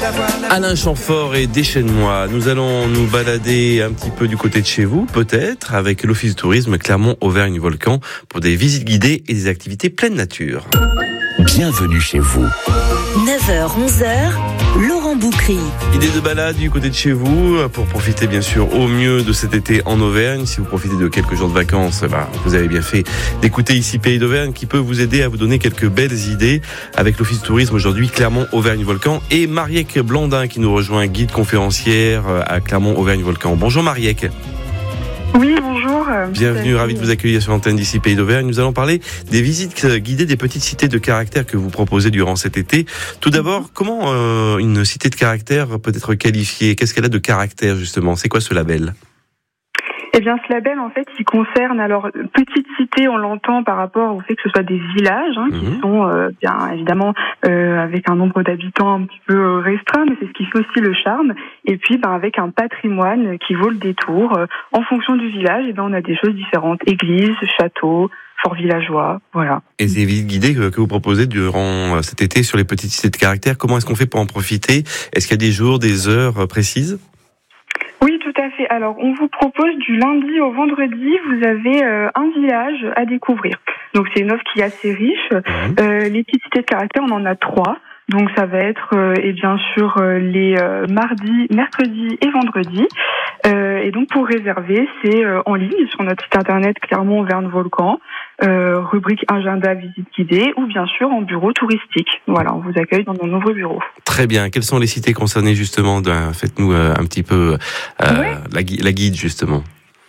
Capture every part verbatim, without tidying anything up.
Alain Chamfort et Déchaîne-moi. Nous allons nous balader un petit peu du côté de chez vous, peut-être, avec l'Office de tourisme Clermont-Auvergne-Volcan pour des visites guidées et des activités pleine nature. Bienvenue chez vous. neuf heures onze heures, Laurent Boucry. Idée de balade du côté de chez vous pour profiter bien sûr au mieux de cet été en Auvergne. Si vous profitez de quelques jours de vacances, bah, vous avez bien fait d'écouter ici Pays d'Auvergne qui peut vous aider à vous donner quelques belles idées avec l'Office de tourisme aujourd'hui Clermont-Auvergne-Volcan et Marieke Blandin qui nous rejoint, guide conférencière à Clermont-Auvergne-Volcan. Bonjour Marieke. Oui, bonjour. Bienvenue, ravi de vous accueillir sur l'antenne d'ici Pays d'Auvergne. Nous allons parler des visites guidées des petites cités de caractère que vous proposez durant cet été. Tout d'abord, comment euh, une cité de caractère peut être qualifiée ? Qu'est-ce qu'elle a de caractère justement ? C'est quoi ce label ? Eh bien, ce label, en fait, il concerne, alors, petite cité, on l'entend par rapport au fait que ce soit des villages, hein, mmh. qui sont, euh, bien évidemment, euh, avec un nombre d'habitants un petit peu restreint, mais c'est ce qui fait aussi le charme. Et puis, ben, avec un patrimoine qui vaut le détour. Euh, en fonction du village, eh ben, on a des choses différentes. Églises, châteaux, forts villageois, voilà. Et ces visites guidées que, que vous proposez durant cet été sur les petites cités de caractère, comment est-ce qu'on fait pour en profiter ? Est-ce qu'il y a des jours, des heures précises ? Oui, tout à fait. Alors, on vous propose du lundi au vendredi, vous avez euh, un village à découvrir. Donc, c'est une offre qui est assez riche. Mmh. Euh, les petites cités de caractère, on en a trois. Donc, ça va être, euh, et bien sûr, euh, les euh, mardis, mercredis et vendredis. Euh, et donc, pour réserver, c'est euh, en ligne sur notre site internet Clermont-Auvergne-Volcan, euh, rubrique agenda visite guidée, ou bien sûr en bureau touristique. Voilà, on vous accueille dans nos nouveaux bureaux. Très bien. Quelles sont les cités concernées justement ? Faites-nous euh, un petit peu euh, ouais. la, la guide justement.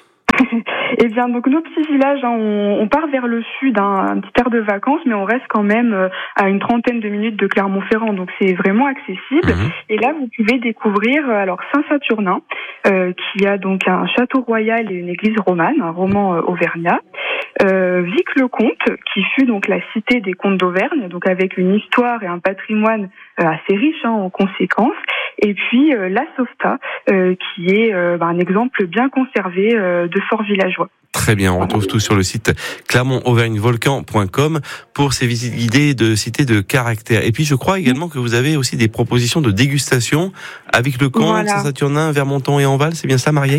Eh bien, donc nos petits villages, hein, on, on part vers le sud, hein, un petit aire de vacances, mais on reste quand même euh, à une trentaine de minutes de Clermont-Ferrand, donc c'est vraiment accessible. Mmh. Et là, vous pouvez découvrir euh, alors Saint-Saturnin, euh, qui a donc un château royal et une église romane, un roman euh, auvergnat. Euh, Vic-le-Comte, qui fut donc la cité des comtes d'Auvergne, donc avec une histoire et un patrimoine euh, assez riche hein, en conséquences. Et puis euh, La Sauvetat, euh, qui est euh, bah, un exemple bien conservé euh, de fort villageois. Très bien, on retrouve tout sur le site clermont auvergne volcan point com pour ces visites guidées de cités de caractère. Et puis je crois également que vous avez aussi des propositions de dégustation avec le Comte, voilà. Saint-Saturnin, Vermonton et Enval, c'est bien ça Marieke ?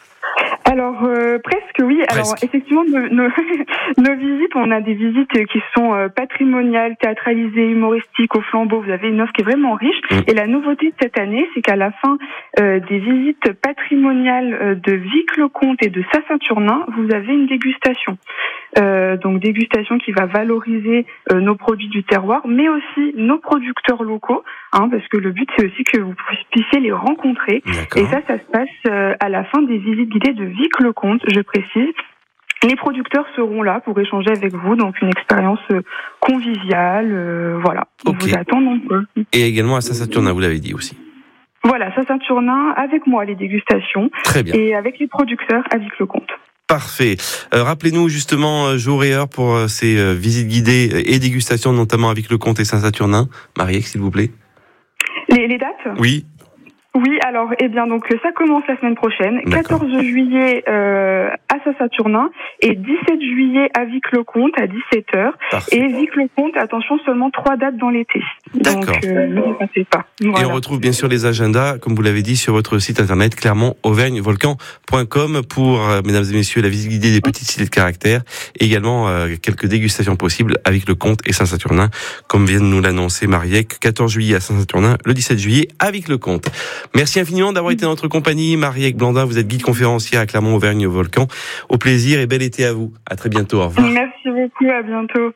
Alors euh, presque oui. Presque. Alors effectivement, nos, nos, nos visites, on a des visites qui sont euh, patrimoniales, théâtralisées, humoristiques, au flambeau. Vous avez une offre qui est vraiment riche. Mmh. Et la nouveauté de cette année, c'est qu'à la fin euh, des visites patrimoniales euh, de Vic-le-Comte et de Saint-Saturnin, vous avez une dégustation. Euh, donc dégustation qui va valoriser euh, nos produits du terroir, mais aussi nos producteurs locaux, hein, parce que le but c'est aussi que vous puissiez les rencontrer. D'accord. Et ça, ça se passe euh, à la fin des visites guidées de Vic-le-Comte, je précise. Les producteurs seront là pour échanger avec vous, donc une expérience euh, conviviale, euh, voilà. On okay. vous attend nombreux. Et également à Saint-Saturnin, vous l'avez dit aussi. Voilà, Saint-Saturnin, avec moi les dégustations. Très bien. Et avec les producteurs à Vic-le-Comte. Parfait. Euh, rappelez-nous justement euh, jour et heure pour euh, ces euh, visites guidées et dégustations, notamment avec le Comte et Saint-Saturnin. Marieke, s'il vous plaît. Les, les dates ? Oui. Oui, alors, eh bien, donc, ça commence la semaine prochaine. D'accord. quatorze juillet euh, à Saint-Saturnin et dix-sept juillet à Vic-le-Comte à dix-sept heures. Parfait. Et Vic-le-Comte, attention, seulement trois dates dans l'été. D'accord. Donc, euh, ne vous passez pas. Voilà. Et on retrouve bien sûr les agendas, comme vous l'avez dit, sur votre site internet clermont auvergne volcan point com pour, euh, mesdames et messieurs, la visite guidée des petites cités de caractère. Et également euh, quelques dégustations possibles avec le Comte et Saint-Saturnin, comme vient de nous l'annoncer Marieke. quatorze juillet à Saint-Saturnin, le dix-sept juillet avec le Comte. Merci infiniment d'avoir été dans notre compagnie. Marieke Blandin, vous êtes guide conférencière à Clermont-Auvergne-Volcan. Au plaisir et bel été à vous. À très bientôt. Au revoir. Merci beaucoup. À bientôt.